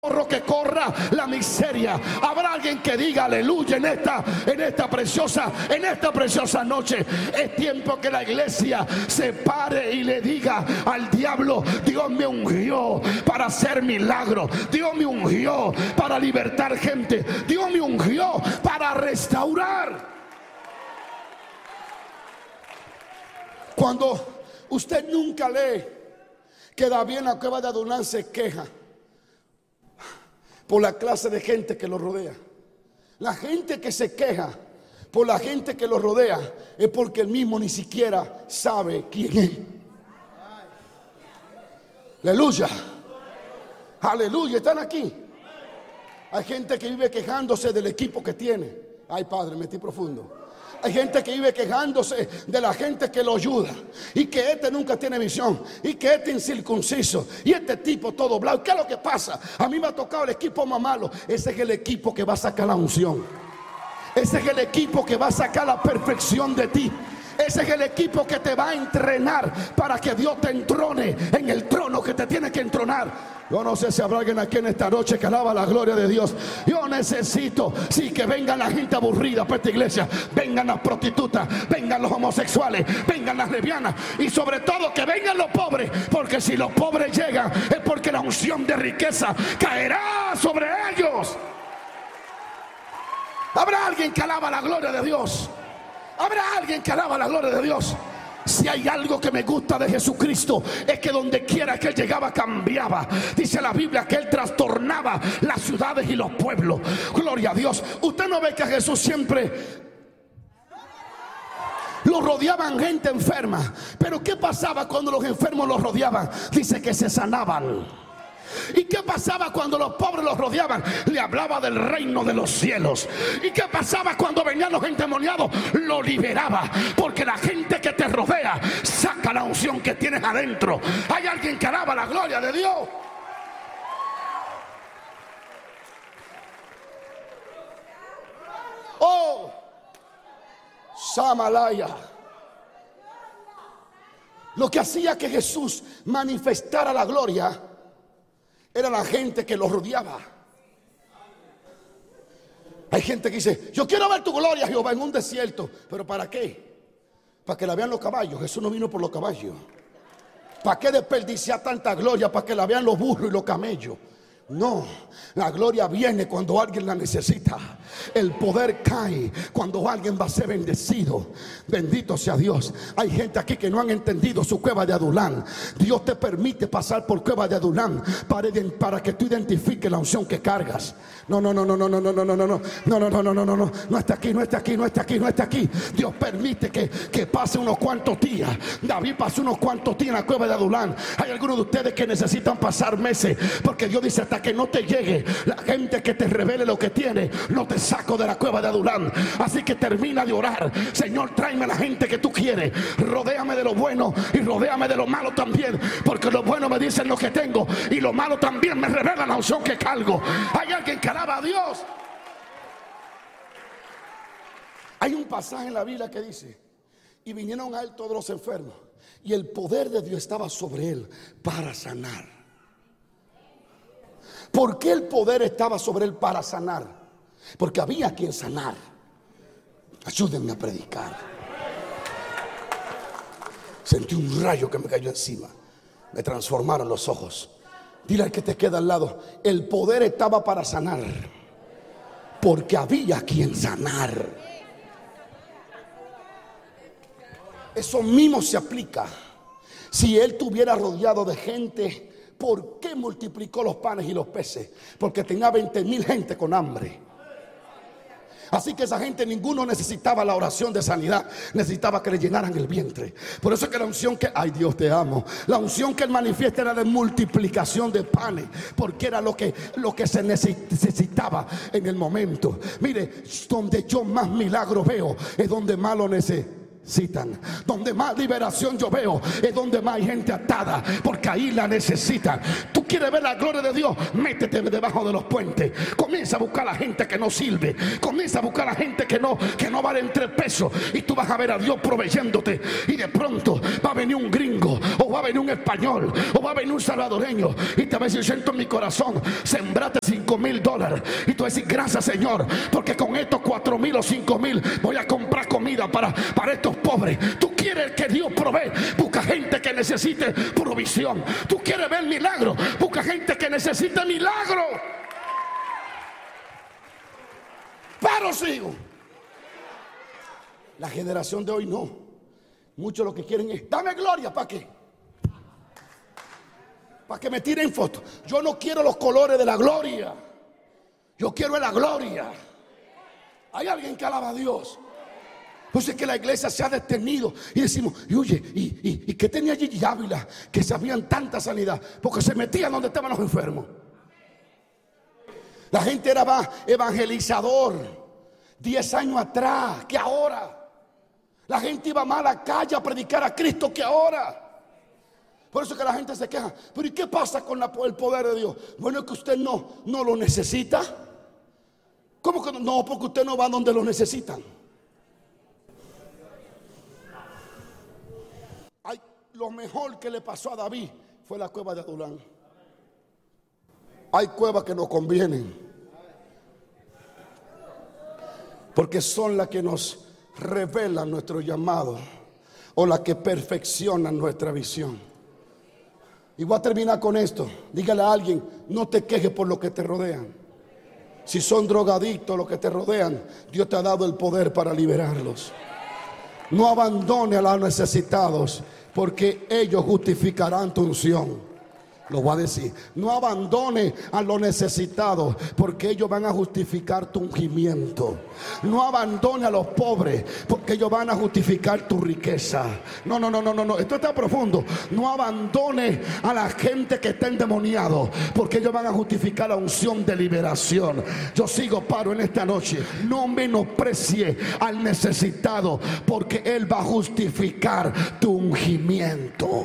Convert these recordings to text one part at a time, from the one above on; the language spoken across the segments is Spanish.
que corra la miseria. Habrá alguien que diga aleluya en esta preciosa noche. Es tiempo que la iglesia se pare y le diga al diablo: Dios me ungió para hacer milagros, Dios me ungió para libertar gente, Dios me ungió para restaurar. Cuando usted nunca lee que David en la cueva de Adulán se queja por la clase de gente que lo rodea. La gente que se queja por la gente que lo rodea es porque él mismo ni siquiera sabe quién es. Aleluya, aleluya, están aquí. Hay gente que vive quejándose del equipo que tiene. Ay, padre, metí profundo. Hay gente que vive quejándose de la gente que lo ayuda, y que este nunca tiene visión, y que este incircunciso, y este tipo todo blanco. ¿Qué es lo que pasa? A mí me ha tocado el equipo más malo. Ese es el equipo que va a sacar la unción. Ese es el equipo que va a sacar la perfección de ti. Ese es el equipo que te va a entrenar para que Dios te entrone en el trono que te tiene que entronar. Yo no sé si habrá alguien aquí en esta noche que alaba la gloria de Dios. Yo necesito, sí, que vengan la gente aburrida para esta iglesia. Vengan las prostitutas, vengan los homosexuales, vengan las lesbianas, y sobre todo que vengan los pobres. Porque si los pobres llegan es porque la unción de riqueza caerá sobre ellos. Habrá alguien que alaba la gloria de Dios. Habrá alguien que alaba la gloria de Dios. Si hay algo que me gusta de Jesucristo, es que donde quiera que él llegaba cambiaba. Dice la Biblia que él trastornaba las ciudades y los pueblos. Gloria a Dios. Usted no ve que a Jesús siempre lo rodeaban gente enferma. Pero ¿qué pasaba cuando los enfermos los rodeaban? Dice que se sanaban. ¿Y qué pasaba cuando los pobres los rodeaban? Le hablaba del reino de los cielos. ¿Y qué pasaba cuando venían los endemoniados? Lo liberaba. Porque la gente que te rodea saca la unción que tienes adentro. Hay alguien que alaba la gloria de Dios. Oh, Samalaya. Lo que hacía que Jesús manifestara la gloria era la gente que lo rodeaba. Hay gente que dice: yo quiero ver tu gloria, Jehová, en un desierto. ¿Pero para qué? Para que la vean los caballos. Jesús no vino por los caballos. ¿Para qué desperdiciar tanta gloria? Para que la vean los burros y los camellos. No, la gloria viene cuando alguien la necesita. El poder cae cuando alguien va a ser bendecido. Bendito sea Dios. Hay gente aquí que no han entendido su cueva de Adulán. Dios te permite pasar por cueva de Adulán para que tú identifiques la unción que cargas. No está aquí. Dios permite que pase unos cuantos días. David pasó unos cuantos días en la cueva de Adulán. Hay algunos de ustedes que necesitan pasar meses, porque Dios dice: hasta que no te llegue la gente que te revele lo que tiene, no te saco de la cueva de Adulán. Así que termina de orar: Señor, tráeme la gente que tú quieres. Rodéame de lo bueno y rodéame de lo malo también, porque lo bueno me dicen lo que tengo, y lo malo también me revela la unción que cargo. Hay alguien que alaba a Dios. Hay un pasaje en la Biblia que dice: y vinieron a él todos los enfermos, y el poder de Dios estaba sobre él para sanar. ¿Por qué el poder estaba sobre él para sanar? Porque había quien sanar. Ayúdenme a predicar. Sentí un rayo que me cayó encima. Me transformaron los ojos. Dile al que te queda al lado: el poder estaba para sanar, porque había quien sanar. Eso mismo se aplica. Si él estuviera rodeado de gente, ¿por qué multiplicó los panes y los peces? Porque tenía 20,000 gente con hambre. Así que esa gente, ninguno necesitaba la oración de sanidad, necesitaba que le llenaran el vientre. Por eso es que la unción que, ay Dios te amo, la unción que él manifiesta era de multiplicación de panes, porque era lo que se necesitaba en el momento. Mire, donde yo más milagros veo es donde más lo necesito. necesitan. Donde más liberación yo veo es donde más hay gente atada, porque ahí la necesitan. Tú quieres ver la gloria de Dios, métete debajo de los puentes. Comienza a buscar a la gente que no sirve. Comienza a buscar a la gente que no valen 3 pesos. Y tú vas a ver a Dios proveyéndote. Y de pronto va a venir un gringo, o va a venir un español, o va a venir un salvadoreño, y te va a decir: siento en mi corazón, sembrate $5,000. Y tú vas a decir: gracias, Señor, porque con estos 4,000 o 5,000 voy a comprar comida para estos pobres. Tú quieres que Dios provee, busca gente que necesite provisión. Tú quieres ver milagro, busca gente que necesite milagro. Pero sigo. La generación de hoy no. Muchos lo que quieren es: dame gloria. ¿Para qué? Para que me tiren fotos. Yo no quiero los colores de la gloria, yo quiero la gloria. Hay alguien que alaba a Dios. Pues es que la iglesia se ha detenido y decimos: y oye, ¿y qué tenía Gigi Ávila que sabían tanta sanidad? Porque se metían donde estaban los enfermos. La gente era más evangelizador 10 años atrás que ahora. La gente iba más a la calle a predicar a Cristo que ahora. Por eso que la gente se queja: pero ¿y qué pasa con el poder de Dios? Bueno, es que usted no lo necesita. ¿Cómo que no? Porque usted no va donde lo necesitan. Lo mejor que le pasó a David fue la cueva de Adulán. Hay cuevas que nos convienen, porque son las que nos revelan nuestro llamado, o las que perfeccionan nuestra visión. Y voy a terminar con esto. Dígale a alguien: no te quejes por lo que te rodean. Si son drogadictos los que te rodean, Dios te ha dado el poder para liberarlos. No abandone a los necesitados, porque ellos justificarán tu unción. Lo voy a decir: no abandone a los necesitados, porque ellos van a justificar tu ungimiento. No abandone a los pobres, porque ellos van a justificar tu riqueza. No, esto está profundo. No abandone a la gente que está endemoniado, porque ellos van a justificar la unción de liberación. Yo sigo paro en esta noche. No menosprecie al necesitado, porque él va a justificar tu ungimiento.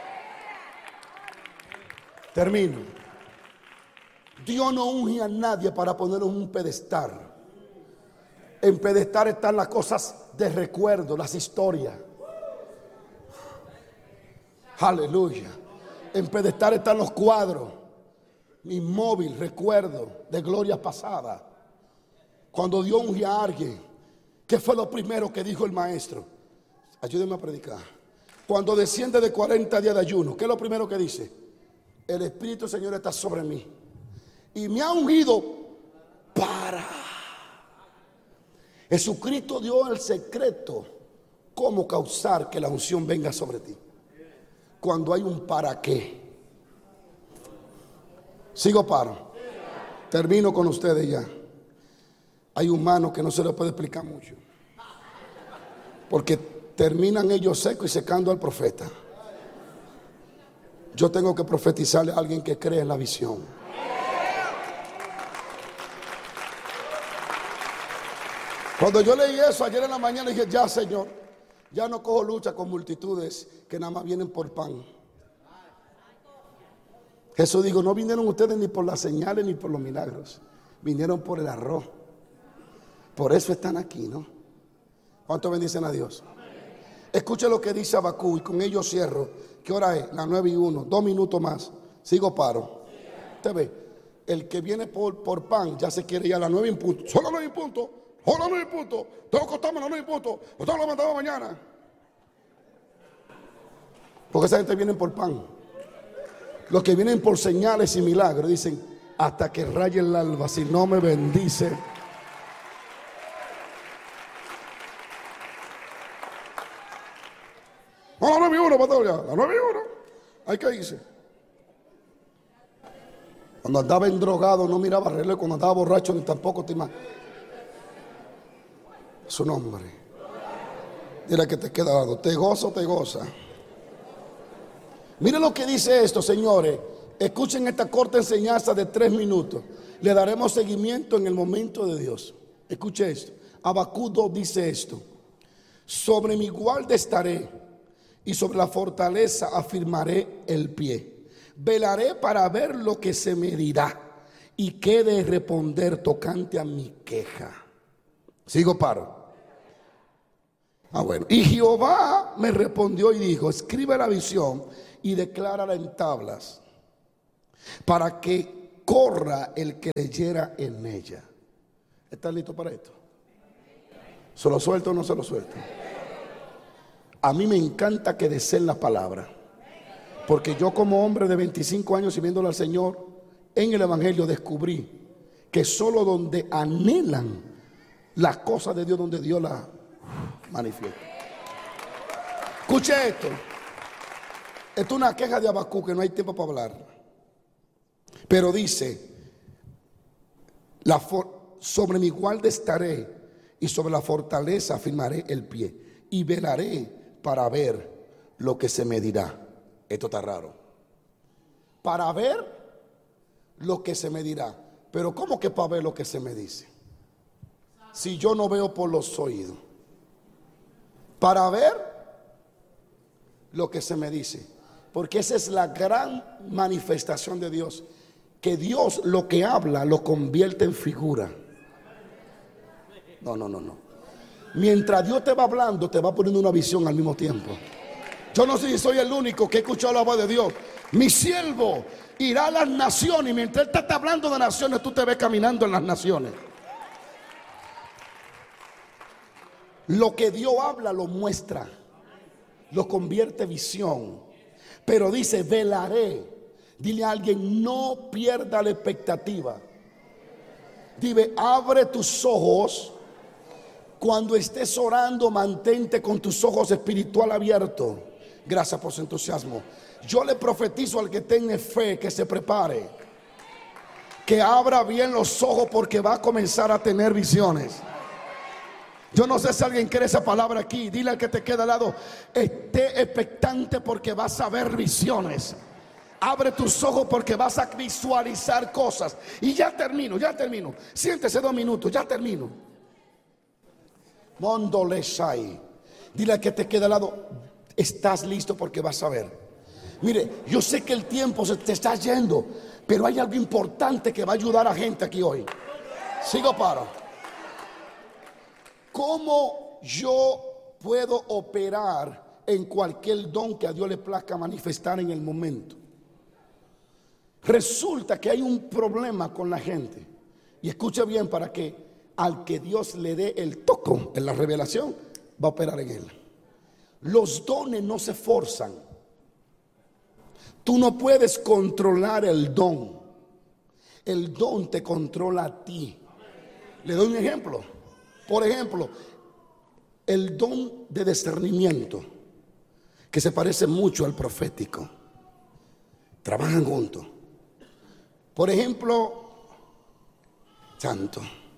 Termino. Dios no unge a nadie para ponerlo en un pedestal. En pedestal están las cosas de recuerdo, las historias. Aleluya. En pedestal están los cuadros, inmóvil, recuerdo de glorias pasadas. Cuando Dios unge a alguien, ¿qué fue lo primero que dijo el maestro? Ayúdenme a predicar. Cuando desciende de 40 días de ayuno, ¿qué es lo primero que dice? El Espíritu del Señor está sobre mí y me ha ungido para. Jesucristo dio el secreto cómo causar que la unción venga sobre ti. Cuando hay un para qué. Sigo paro. Termino con ustedes ya. Hay humanos que no se les puede explicar mucho, porque terminan ellos secos y secando al profeta. Yo tengo que profetizarle a alguien que cree en la visión. Cuando yo leí eso ayer en la mañana, dije: ya, Señor, ya no cojo lucha con multitudes que nada más vienen por pan. Jesús dijo: no vinieron ustedes ni por las señales ni por los milagros, vinieron por el arroz. Por eso están aquí, ¿no? ¿Cuánto bendicen a Dios? Escuche lo que dice Habacuc, y con ello cierro. ¿Qué hora es? Las 9:01, 2 minutos más. Sigo paro. Usted ve, el que viene por pan ya se quiere ir a las 9 en punto. Solo 9 en punto. Solo 9 en punto. Tengo que acostarme a las 9 en punto. Usted lo mandaba mañana. Porque esa gente viene por pan. Los que vienen por señales y milagros dicen: hasta que raye el alba, si no me bendice. No, la 9:01, pastor, ya. La 9:01. Hay que irse. Cuando andaba endrogado no miraba reloj. Cuando andaba borracho ni tampoco te imaginas. Su nombre. Dile que te queda al lado: te gozo, te goza. Miren lo que dice esto, señores. Escuchen esta corta enseñanza de 3 minutos. Le daremos seguimiento en el momento de Dios. Escuche esto. Habacuc 2 dice esto: Sobre mi guarda estaré y sobre la fortaleza afirmaré el pie. Velaré para ver lo que se me dirá y qué de responder tocante a mi queja. Sigo, paro. Bueno. Y Jehová me respondió y dijo: escribe la visión y declárala en tablas, para que corra el que leyera en ella. ¿Estás listo para esto? ¿Se lo suelto o no se lo suelto? A mí me encanta que deseen la palabra, porque yo, como hombre de 25 años sirviéndole al Señor, en el Evangelio descubrí que solo donde anhelan las cosas de Dios, donde Dios las manifiesta. Escuche esto. Esto es una queja de Habacuc que no hay tiempo para hablar. Pero dice: sobre mi guarda estaré y sobre la fortaleza afirmaré el pie y velaré para ver lo que se me dirá. Esto está raro. Para ver lo que se me dirá. Pero ¿cómo que para ver lo que se me dice? Si yo no veo por los oídos. Para ver lo que se me dice. Porque esa es la gran manifestación de Dios. Que Dios lo que habla lo convierte en figura. No. Mientras Dios te va hablando, te va poniendo una visión al mismo tiempo. Yo no sé si soy el único que he escuchado la voz de Dios. Mi siervo irá a las naciones, y mientras Él te está hablando de naciones, tú te ves caminando en las naciones. Lo que Dios habla lo muestra, lo convierte en visión. Pero dice: velaré. Dile a alguien: no pierda la expectativa. Dile: abre tus ojos. Cuando estés orando, mantente con tus ojos espirituales abiertos. Gracias por su entusiasmo. Yo le profetizo al que tenga fe que se prepare, que abra bien los ojos, porque va a comenzar a tener visiones. Yo no sé si alguien quiere esa palabra aquí. Dile al que te queda al lado: esté expectante, porque vas a ver visiones. Abre tus ojos, porque vas a visualizar cosas. Y ya termino. Siéntese 2 minutos, ya termino. Mondo Leshai. Dile al que te queda al lado: estás listo, porque vas a ver. Mire, yo sé que el tiempo se te está yendo, pero hay algo importante que va a ayudar a gente aquí hoy. Sigo, paro. ¿Cómo yo puedo operar en cualquier don que a Dios le plazca manifestar en el momento? Resulta que hay un problema con la gente. Y escucha bien, para que al que Dios le dé el toco en la revelación, va a operar en él. Los dones no se forzan. Tú no puedes controlar el don. El don te controla a ti. Le doy un ejemplo. Por ejemplo, el don de discernimiento, que se parece mucho al profético. Trabajan juntos. Por ejemplo, santo.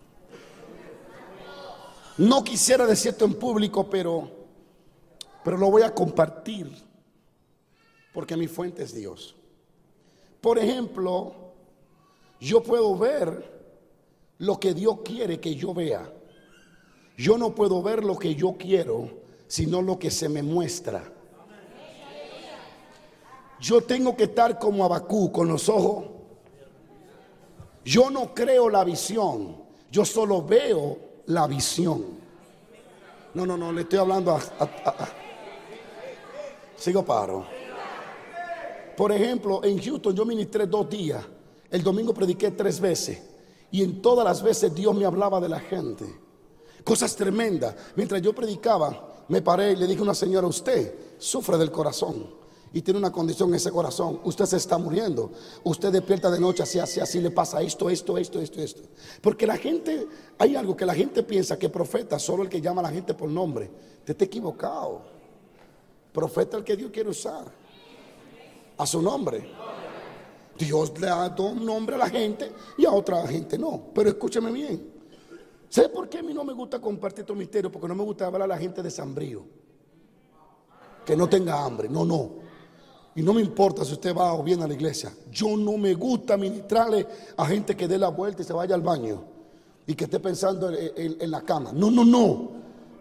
No quisiera decir esto en público, pero lo voy a compartir, porque mi fuente es Dios. Por ejemplo, yo puedo ver lo que Dios quiere que yo vea. Yo no puedo ver lo que yo quiero, sino lo que se me muestra. Yo tengo que estar como Habacuc, con los ojos. Yo no creo la visión, yo solo veo la visión. No, le estoy hablando Sigo, paro. Por ejemplo, en Houston yo ministré 2 días. El domingo prediqué 3 veces. Y en todas las veces Dios me hablaba de la gente. Cosas tremendas. Mientras yo predicaba, me paré y le dije a una señora: usted sufre del corazón y tiene una condición en ese corazón. Usted se está muriendo. Usted despierta de noche, así le pasa esto. Porque la gente, hay algo que la gente piensa, que profeta solo el que llama a la gente por nombre. Usted está equivocado. Profeta el que Dios quiere usar a su nombre. Dios le ha dado un nombre a la gente y a otra gente no. Pero escúcheme bien. ¿Sabe por qué a mí no me gusta compartir estos misterios? Porque no me gusta hablar a la gente de sambrío, que no tenga hambre. No. Y no me importa si usted va o viene a la iglesia. Yo no me gusta ministrarle a gente que dé la vuelta y se vaya al baño y que esté pensando en la cama. No.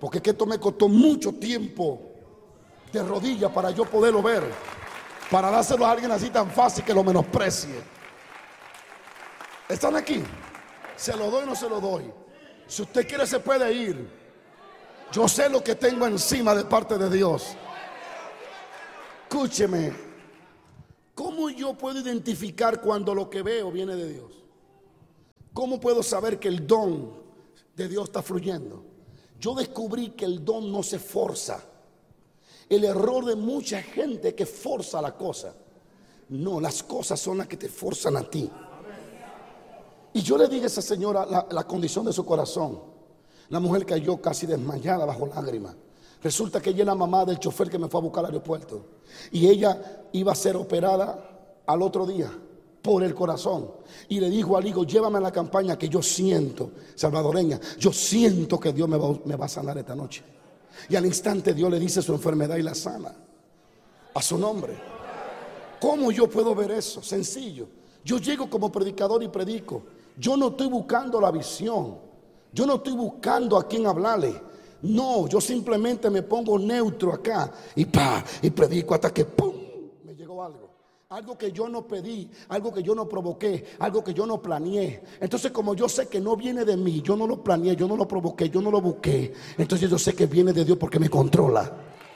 Porque es que esto me costó mucho tiempo de rodillas para yo poderlo ver, para dárselo a alguien así tan fácil que lo menosprecie. ¿Están aquí? ¿Se lo doy o no se lo doy? Si usted quiere se puede ir. Yo sé lo que tengo encima de parte de Dios. Escúcheme. ¿Cómo yo puedo identificar cuando lo que veo viene de Dios? ¿Cómo puedo saber que el don de Dios está fluyendo? Yo descubrí que el don no se forza. El error de mucha gente es que forza la cosa. No, las cosas son las que te forzan a ti. Y yo le dije a esa señora la condición de su corazón. La mujer cayó casi desmayada bajo lágrimas. Resulta que ella es la mamá del chofer que me fue a buscar al aeropuerto. Y ella iba a ser operada al otro día por el corazón. Y le dijo al hijo, llévame a la campaña que yo siento, salvadoreña, yo siento que Dios me va a sanar esta noche. Y al instante Dios le dice su enfermedad y la sana. A su nombre. ¿Cómo yo puedo ver eso? Sencillo. Yo llego como predicador y predico. Yo no estoy buscando la visión. Yo no estoy buscando a quién hablarle. No, yo simplemente me pongo neutro acá y predico hasta que ¡pum! Me llegó algo. Algo que yo no pedí, algo que yo no provoqué, algo que yo no planeé. Entonces, como yo sé que no viene de mí, yo no lo planeé, yo no lo provoqué, yo no lo busqué, entonces yo sé que viene de Dios porque me controla.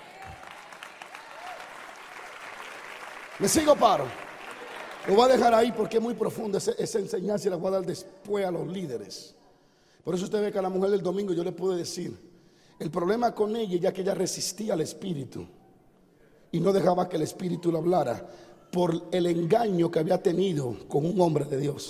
¿Me sigo, paro? Lo voy a dejar ahí porque es muy profundo esa enseñanza y la voy a dar después a los líderes. Por eso usted ve que a la mujer del domingo yo le pude decir, el problema con ella ya que ella resistía al espíritu y no dejaba que el espíritu le hablara por el engaño que había tenido con un hombre de Dios.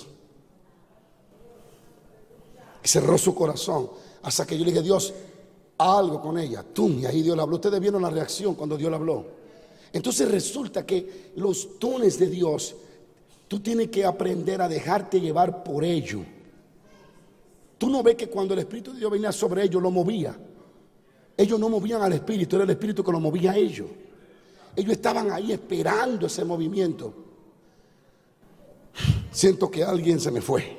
Y cerró su corazón hasta que yo le dije, Dios, haz algo con ella. ¡Tum! Y ahí Dios le habló. Ustedes vieron la reacción cuando Dios le habló. Entonces resulta que los dones de Dios, tú tienes que aprender a dejarte llevar por ello. Tú no ves que cuando el Espíritu de Dios venía sobre ellos, lo movía. Ellos no movían al Espíritu, era el Espíritu que lo movía a ellos. Ellos estaban ahí esperando ese movimiento. Siento que alguien se me fue.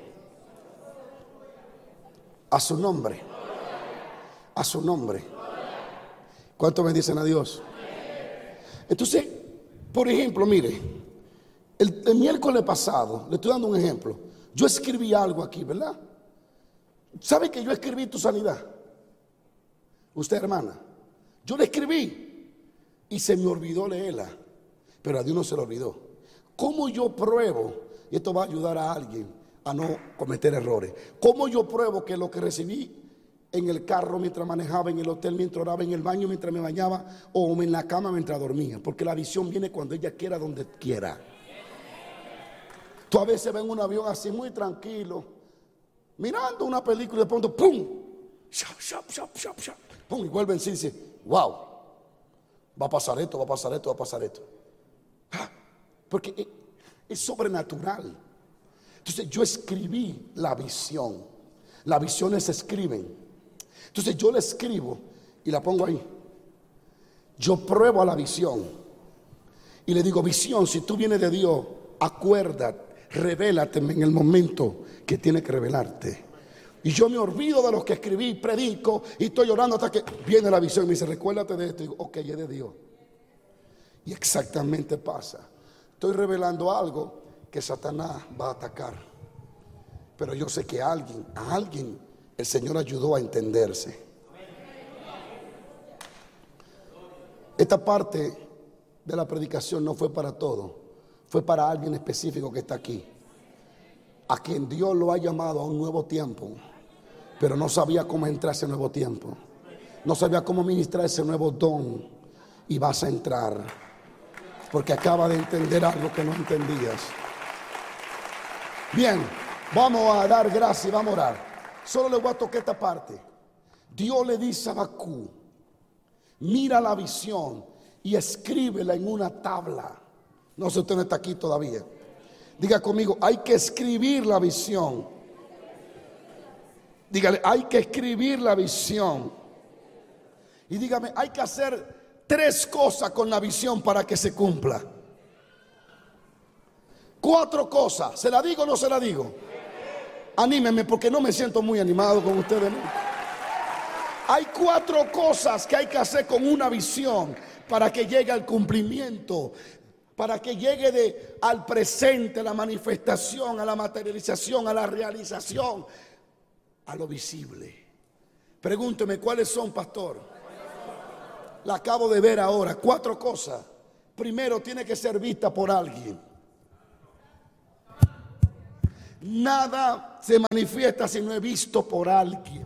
A su nombre. A su nombre. ¿Cuántos bendicen a Dios? Entonces, por ejemplo, mire, el miércoles pasado, le estoy dando un ejemplo. Yo escribí algo aquí, ¿verdad? ¿Sabe que yo escribí tu sanidad? Usted, hermana, yo le escribí y se me olvidó leerla, pero a Dios no se le olvidó. ¿Cómo yo pruebo? Y esto va a ayudar a alguien a no cometer errores. ¿Cómo yo pruebo que lo que recibí en el carro mientras manejaba, en el hotel mientras oraba, en el baño mientras me bañaba o en la cama mientras dormía? Porque la visión viene cuando ella quiera, donde quiera. Tú a veces ves en un avión así muy tranquilo, mirando una película y de pronto ¡pum! ¡Shap, shap, shap, shap, shap! ¡Pum! Y vuelve en sí y dice, ¡wow! Va a pasar esto, va a pasar esto, va a pasar esto. Porque es sobrenatural. Entonces yo escribí la visión. Las visiones se escriben. Entonces yo la escribo y la pongo ahí. Yo pruebo a la visión y le digo, visión, si tú vienes de Dios, acuérdate, revélate en el momento que tiene que revelarte. Y yo me olvido de lo que escribí, predico y estoy llorando hasta que viene la visión y me dice, recuérdate de esto. Y digo, ok, es de Dios. Y exactamente pasa. Estoy revelando algo que Satanás va a atacar. Pero yo sé que a alguien el Señor ayudó a entenderse. Esta parte de la predicación no fue para todo. Fue para alguien específico que está aquí, a quien Dios lo ha llamado a un nuevo tiempo, pero no sabía cómo entrar a ese nuevo tiempo, no sabía cómo ministrar ese nuevo don, y vas a entrar porque acaba de entender algo que no entendías. Bien, vamos a dar gracias y vamos a orar. Solo le voy a tocar esta parte. Dios le dice a Habacuc, mira la visión y escríbela en una tabla. No sé, usted no está aquí todavía. Diga conmigo, hay que escribir la visión. Dígale, hay que escribir la visión. Y dígame, hay que hacer 3 cosas con la visión para que se cumpla. 4 cosas. ¿Se la digo o no se la digo? Anímenme porque no me siento muy animado con ustedes, ¿no? Hay 4 cosas que hay que hacer con una visión para que llegue al cumplimiento, para que llegue al presente, a la manifestación, a la materialización, a la realización, a lo visible. Pregúnteme, ¿cuáles son, pastor? La acabo de ver ahora. 4 cosas. Primero, tiene que ser vista por alguien. Nada se manifiesta si no es visto por alguien.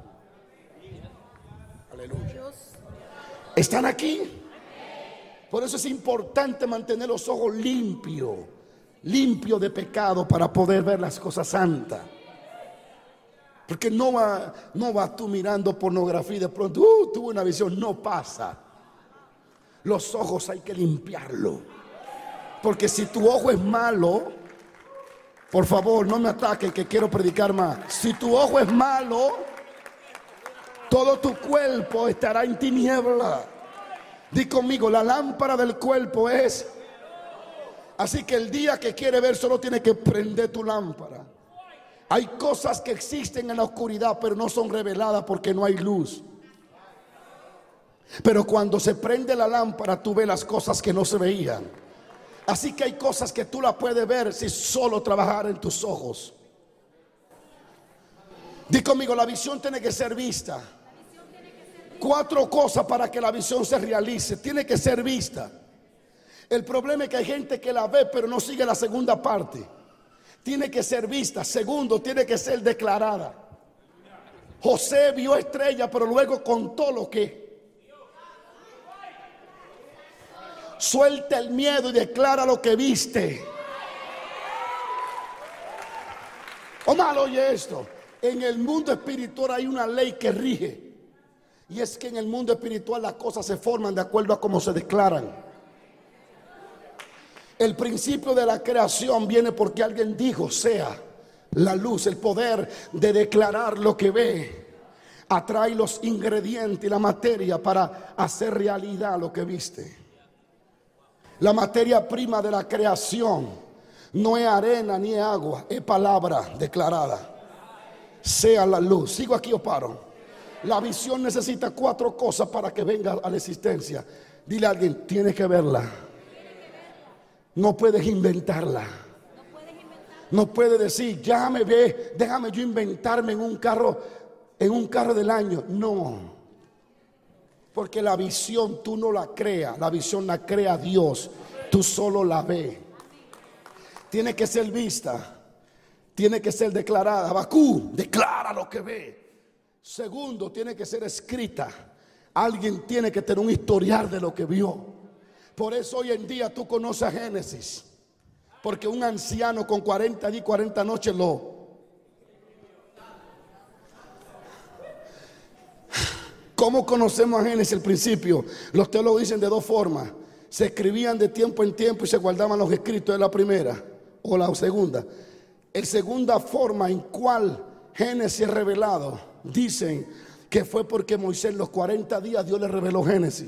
Aleluya. ¿Están aquí? Por eso es importante mantener los ojos limpios de pecado para poder ver las cosas santas. Porque no va tú mirando pornografía y de pronto tuve una visión. No pasa. Los ojos hay que limpiarlo. Porque si tu ojo es malo, por favor, no me ataquen que quiero predicar más. Si tu ojo es malo, todo tu cuerpo estará en tiniebla. Di conmigo, la lámpara del cuerpo es. Así que el día que quiere ver solo tiene que prender tu lámpara. Hay cosas que existen en la oscuridad pero no son reveladas porque no hay luz. Pero cuando se prende la lámpara tú ves las cosas que no se veían. Así que hay cosas que tú las puedes ver si solo trabajar en tus ojos. Di conmigo, la visión tiene que ser vista. 4 cosas para que la visión se realice. Tiene que ser vista. El problema es que hay gente que la ve pero no sigue la segunda parte. Tiene que ser vista. Segundo, tiene que ser declarada. José vio estrella pero luego contó lo que. Suelta el miedo y declara lo que viste. Omar, oye esto. En el mundo espiritual hay una ley que rige. Y es que en el mundo espiritual las cosas se forman de acuerdo a cómo se declaran. El principio de la creación viene porque alguien dijo, sea la luz. El poder de declarar lo que ve atrae los ingredientes y la materia para hacer realidad lo que viste. La materia prima de la creación no es arena ni es agua, es palabra declarada. Sea la luz. ¿Sigo aquí o paro? La visión necesita 4 cosas para que venga a la existencia. Dile a alguien, tienes que verla. No puedes inventarla. No puedes decir, ya me ve, déjame yo inventarme en un carro del año. No. Porque la visión tú no la creas, la visión la crea Dios. Tú solo la ves. Tiene que ser vista. Tiene que ser declarada. Habacuc declara lo que ve. Segundo, tiene que ser escrita. Alguien tiene que tener un historial de lo que vio. Por eso hoy en día tú conoces a Génesis. Porque un anciano con 40 días y 40 noches ¿Cómo conocemos a Génesis al principio? Los teólogos dicen de 2 formas. Se escribían de tiempo en tiempo y se guardaban los escritos, de la primera o la segunda. La segunda forma en cual Génesis es revelado, dicen que fue porque Moisés los 40 días Dios le reveló Génesis.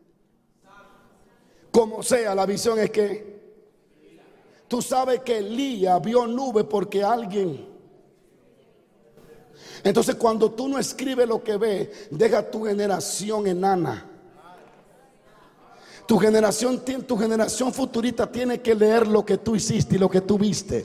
Como sea, la visión es que tú sabes que Elías vio nube porque alguien. Entonces cuando tú no escribes lo que ves, deja tu generación enana. Tu generación futurista tiene que leer lo que tú hiciste y lo que tú viste.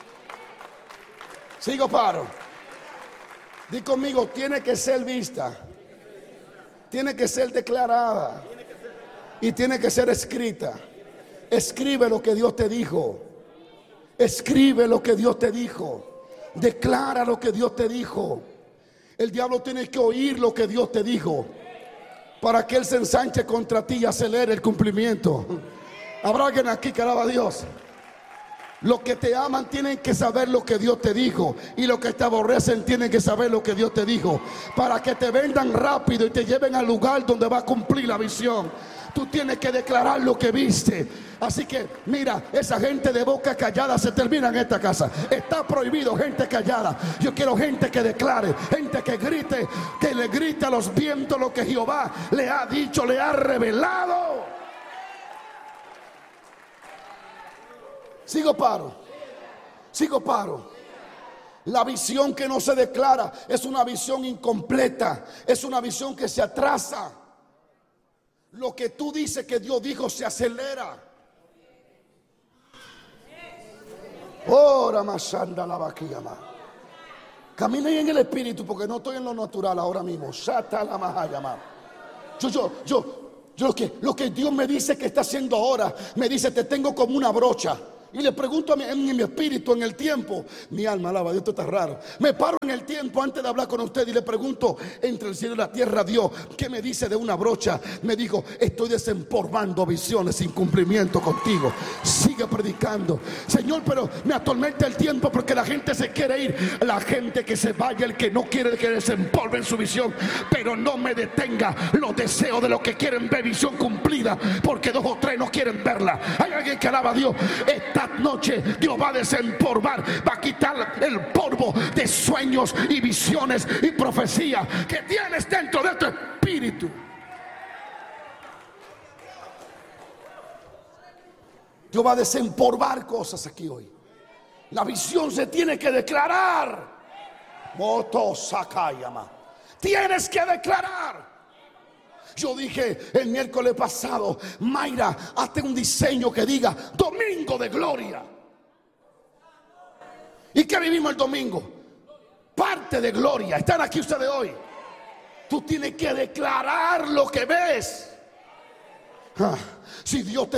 Sigo, paro. Di conmigo, tiene que ser vista. Tiene que ser declarada. Y tiene que ser escrita. Escribe lo que Dios te dijo. Escribe lo que Dios te dijo. Declara lo que Dios te dijo. El diablo tiene que oír lo que Dios te dijo para que él se ensanche contra ti y acelere el cumplimiento. Habrá alguien aquí que alaba a Dios. Los que te aman tienen que saber lo que Dios te dijo, y los que te aborrecen tienen que saber lo que Dios te dijo, para que te vendan rápido y te lleven al lugar donde va a cumplir la visión. Tú tienes que declarar lo que viste. Así que mira, esa gente de boca callada se termina en esta casa. Está prohibido gente callada. Yo quiero gente que declare, gente que grite, que le grite a los vientos lo que Jehová le ha dicho, le ha revelado. Sigo paro. La visión que no se declara es una visión incompleta, es una visión que se atrasa. Lo que tú dices que Dios dijo se acelera. Ora mashanda la vaquilla. Camine en el espíritu, porque no estoy en lo natural ahora mismo. Shata la mahayama. Lo que Dios me dice que está haciendo ahora, me dice: te tengo como una brocha. Y le pregunto en mi espíritu, en el tiempo, mi alma alaba, Dios, esto está raro. Me paro en el tiempo antes de hablar con usted y le pregunto, entre el cielo y la tierra, Dios, ¿qué me dice de una brocha? Me dijo: estoy desempolvando visiones sin cumplimiento contigo. Sigue predicando. Señor, pero me atormenta el tiempo porque la gente se quiere ir. La gente que se vaya, el que no quiere que desempolven su visión. Pero no me detenga los deseos de los que quieren ver visión cumplida, porque 2 o 3 no quieren verla. Hay alguien que alaba a Dios. Esta noche Dios va a desempolvar, va a quitar el polvo de sueños y visiones y profecía que tienes dentro de tu espíritu. Dios va a desempolvar cosas aquí hoy. La visión se tiene que declarar. Moto Sakayama. Tienes que declarar. Yo dije el miércoles pasado: Mayra, hazte un diseño que diga Domingo de Gloria. ¿Y qué vivimos el domingo? Parte de gloria. Están aquí ustedes hoy. Tú tienes que declarar lo que ves. Si Dios te